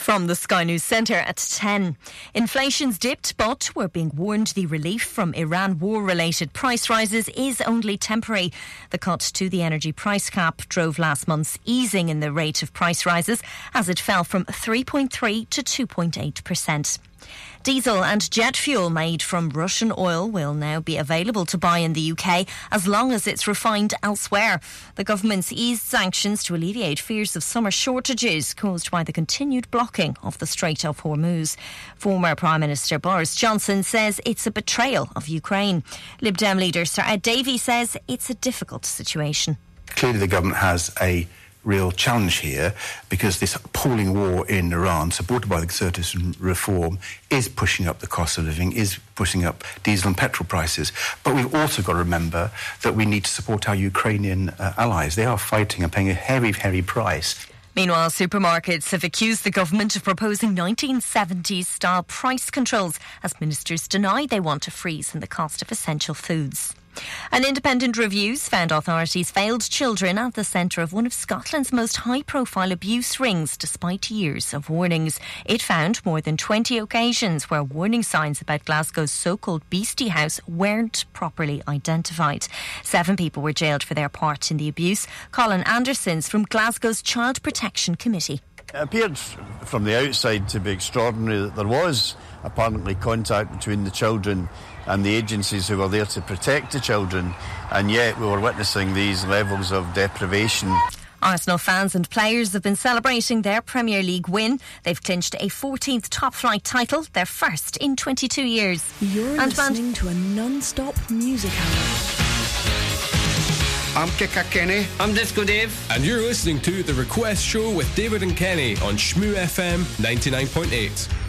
From the Sky News Centre at 10. Inflation's dipped, but we're being warned the relief from Iran war-related price rises is only temporary. The cut to the energy price cap drove last month's easing in the rate of price rises as it fell from 3.3 to 2.8%. Diesel and jet fuel made from Russian oil will now be available to buy in the UK as long as it's refined elsewhere. The government's eased sanctions to alleviate fears of summer shortages caused by the continued blocking of the Strait of Hormuz. Former Prime Minister Boris Johnson says it's a betrayal of Ukraine. Lib Dem leader Sir Ed Davey says it's a difficult situation. Clearly the government has a real challenge here because this appalling war in Iran, supported by the Conservatives and Reform, is pushing up the cost of living, is pushing up diesel and petrol prices. But we've also got to remember that we need to support our Ukrainian allies. They are fighting and paying a heavy, heavy price. Meanwhile, supermarkets have accused the government of proposing 1970s-style price controls as ministers deny they want to freeze in the cost of essential foods. An independent reviews found authorities failed children at the centre of one of Scotland's most high-profile abuse rings despite years of warnings. It found more than 20 occasions where warning signs about Glasgow's so-called Beastie House weren't properly identified. 7 people were jailed for their part in the abuse. Colin Anderson's from Glasgow's Child Protection Committee. It appeared from the outside to be extraordinary that there was apparently contact between the children and the agencies who were there to protect the children, and yet we were witnessing these levels of deprivation. Arsenal fans and players have been celebrating their Premier League win. They've clinched a 14th top-flight title, their first in 22 years. You're listening to a non-stop music hour. I'm Kika Kenny. I'm Disco Dave. And you're listening to The Request Show with David and Kenny on Shmoo FM 99.8.